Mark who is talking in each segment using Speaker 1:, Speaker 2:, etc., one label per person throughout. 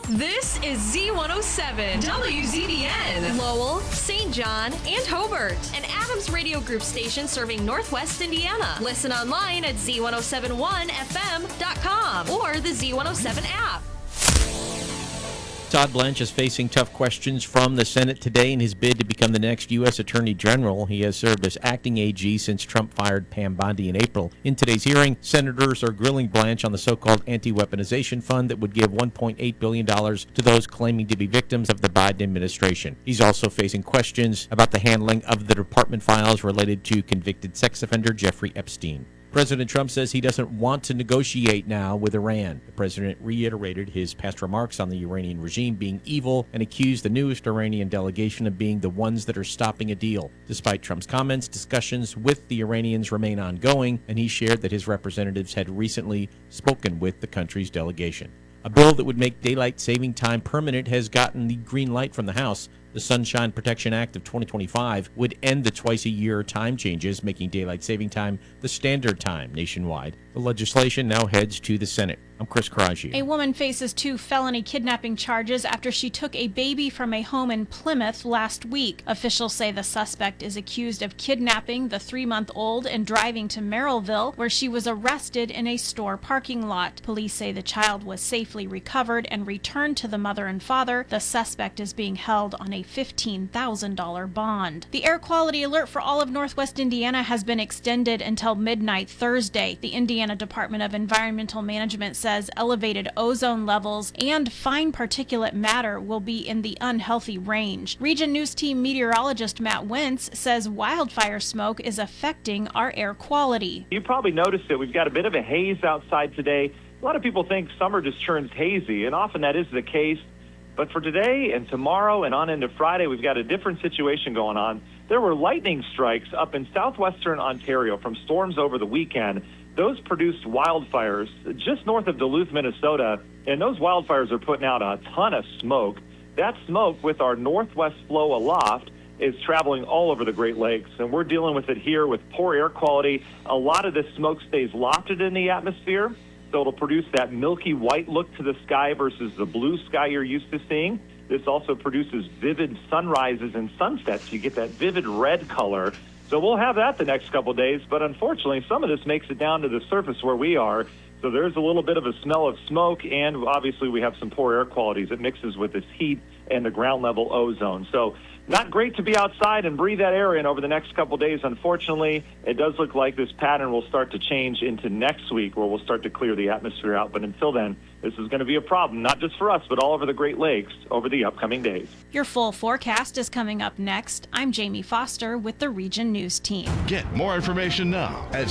Speaker 1: This is Z107, WZDN, Lowell, St. John, and Hobart, an Adams Radio Group station serving Northwest Indiana. Listen online at Z1071FM.com or the Z107 app.
Speaker 2: Todd Blanche is facing tough questions from the Senate today in his bid to become the next U.S. Attorney General. He has served as acting AG since Trump fired Pam Bondi in April. In today's hearing, senators are grilling Blanche on the so-called anti-weaponization fund that would give $1.8 billion to those claiming to be victims of the Biden administration. He's also facing questions about the handling of the department files related to convicted sex offender Jeffrey Epstein. President Trump says he doesn't want to negotiate now with Iran. The president reiterated his past remarks on the Iranian regime being evil and accused the newest Iranian delegation of being the ones that are stopping a deal. Despite Trump's comments, discussions with the Iranians remain ongoing, and he shared that his representatives had recently spoken with the country's delegation. A bill that would make daylight saving time permanent has gotten the green light from the House. The Sunshine Protection Act of 2025 would end the twice-a-year time changes, making daylight saving time the standard time nationwide. The legislation now heads to the Senate. I'm Chris Karaji.
Speaker 3: A woman faces 2 felony kidnapping charges after she took a baby from a home in Plymouth last week. Officials say the suspect is accused of kidnapping the 3-month-old and driving to Merrillville, where she was arrested in a store parking lot. Police say the child was safely recovered and returned to the mother and father. The suspect is being held on a $15,000 bond. The air quality alert for all of Northwest Indiana has been extended until midnight Thursday. The Indiana Department of Environmental Management says elevated ozone levels and fine particulate matter will be in the unhealthy range. Region News Team meteorologist Matt Wentz says wildfire smoke is affecting our air quality.
Speaker 4: You probably noticed that we've got a bit of a haze outside today. A lot of people think summer just turns hazy, and often that is the case. But for today and tomorrow and on into Friday, we've got a different situation going on. There were lightning strikes up in southwestern Ontario from storms over the weekend. Those produced wildfires just north of Duluth, Minnesota, and those wildfires are putting out a ton of smoke. That smoke, with our northwest flow aloft, is traveling all over the Great Lakes, and we're dealing with it here with poor air quality. A lot of this smoke stays lofted in the atmosphere, so it'll produce that milky white look to the sky versus the blue sky you're used to seeing. This also produces vivid sunrises and sunsets. You get that vivid red color. So we'll have that the next couple of days, but unfortunately, some of this makes it down to the surface where we are. So there's a little bit of a smell of smoke, and obviously we have some poor air qualities. It mixes with this heat and the ground level ozone. So not great to be outside and breathe that air in over the next couple of days. Unfortunately, it does look like this pattern will start to change into next week, where we'll start to clear the atmosphere out. But until then, this is going to be a problem, not just for us, but all over the Great Lakes over the upcoming days.
Speaker 3: Your full forecast is coming up next. I'm Jamie Foster with the Region News Team.
Speaker 5: Get more information now at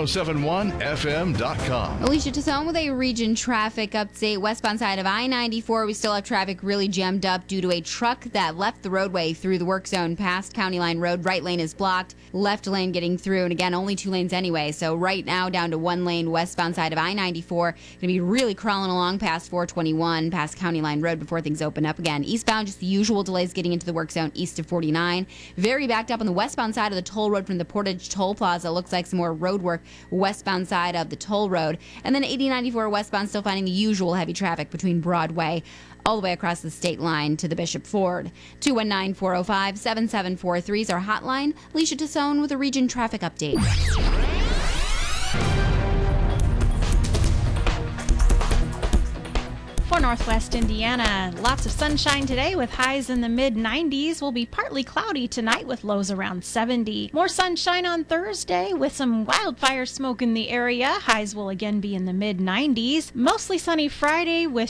Speaker 5: Z1071FM.com.
Speaker 6: Alicia Tassone with a region traffic update. Westbound side of I-94, we still have traffic really jammed up due to a truck that left the roadway through the work zone past County Line Road. Right lane is blocked, left lane getting through, and again, only 2 lanes anyway. So right now down to 1 lane westbound side of I-94. Going to be really crawling along past 421, past County Line Road before things open up again. Eastbound, just the usual delays getting into the work zone east of 49. Very backed up on the westbound side of the toll road from the Portage Toll Plaza. Looks like some more road work westbound side of the toll road. And then 8094 westbound, still finding the usual heavy traffic between Broadway all the way across the state line to the Bishop Ford. 219-405-7743 is our hotline. Alicia Tassone with a region traffic update.
Speaker 3: For Northwest Indiana, lots of sunshine today with highs in the mid-90s. Will be partly cloudy tonight with lows around 70. More sunshine on Thursday with some wildfire smoke in the area. Highs will again be in the mid-90s. Mostly sunny Friday with